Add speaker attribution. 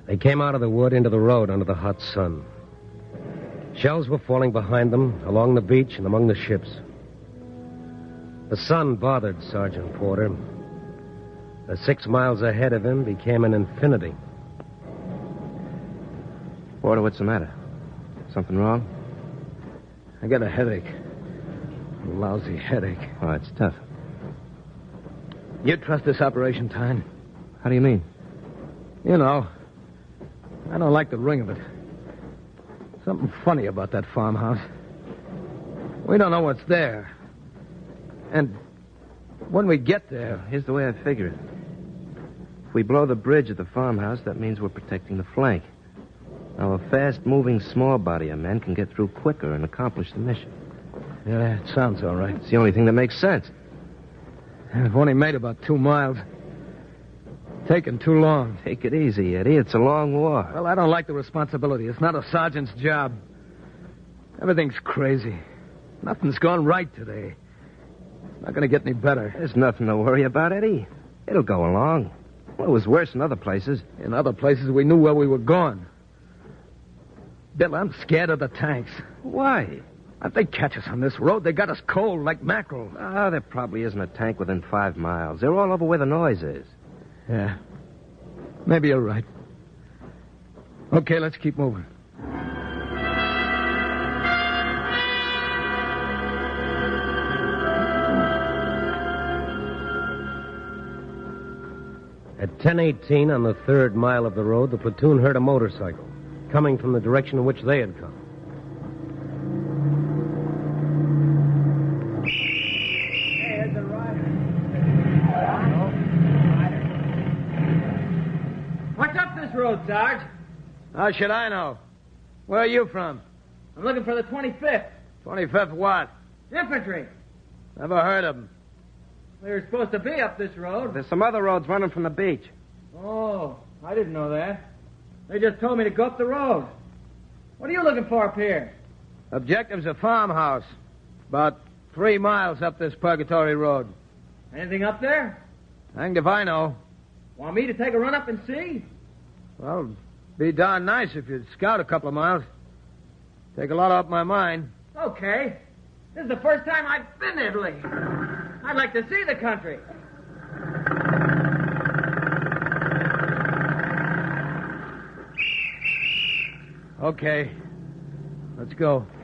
Speaker 1: They came out of the wood into the road under the hot sun. Shells were falling behind them, along the beach and among the ships. The sun bothered Sergeant Porter. The 6 miles ahead of him became an infinity.
Speaker 2: Porter, what's the matter? Something wrong?
Speaker 3: I got a headache. A lousy headache.
Speaker 2: Oh, it's tough.
Speaker 3: You trust this operation, Tyne?
Speaker 2: How do you mean?
Speaker 3: You know, I don't like the ring of it. Something funny about that farmhouse. We don't know what's there. And when we get there...
Speaker 2: Here's the way I figure it. If we blow the bridge at the farmhouse, that means we're protecting the flank. Now, a fast-moving small body of men can get through quicker and accomplish the mission.
Speaker 3: Yeah, it sounds all right.
Speaker 2: It's the only thing that makes sense.
Speaker 3: We've only made about 2 miles. Taking too long.
Speaker 2: Take it easy, Eddie. It's a long war.
Speaker 3: Well, I don't like the responsibility. It's not a sergeant's job. Everything's crazy. Nothing's gone right today. It's not going to get any better.
Speaker 2: There's nothing to worry about, Eddie. It'll go along. Well, it was worse in other places.
Speaker 3: In other places, we knew where we were going. Bill, I'm scared of the tanks.
Speaker 2: Why?
Speaker 3: If they catch us on this road, they got us cold like mackerel.
Speaker 2: Oh, there probably isn't a tank within 5 miles. They're all over where the noise is.
Speaker 3: Yeah. Maybe you're right. Okay, let's keep moving.
Speaker 1: At 10:18 on the 3rd mile of the road, the platoon heard a motorcycle coming from the direction in which they had come.
Speaker 4: Hey, there's a rider. What's up this road, Sarge?
Speaker 3: How should I know? Where are you from?
Speaker 4: I'm looking for the 25th.
Speaker 3: 25th what?
Speaker 4: Infantry.
Speaker 3: Never heard of them.
Speaker 4: They were supposed to be up this road.
Speaker 2: There's some other roads running from the beach.
Speaker 4: Oh, I didn't know that. They just told me to go up the road. What are you looking for up here?
Speaker 3: Objective's a farmhouse. About 3 miles up this Purgatory Road.
Speaker 4: Anything up there?
Speaker 3: Hanged if I know.
Speaker 4: Want me to take a run up and see?
Speaker 3: Well, be darn nice if you'd scout a couple of miles. Take a lot off my mind.
Speaker 4: Okay. This is the first time I've been to Italy. I'd like to see the country.
Speaker 3: Okay. Let's go.